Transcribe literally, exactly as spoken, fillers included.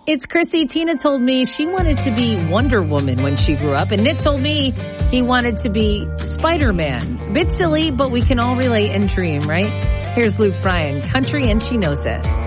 It's Chrissy. Tina told me she wanted to be Wonder Woman when she grew up, and Nick told me he wanted to be Spider-Man. Bit silly, but we can all relate and dream, right? Here's Luke Bryan, Country, and She Knows It.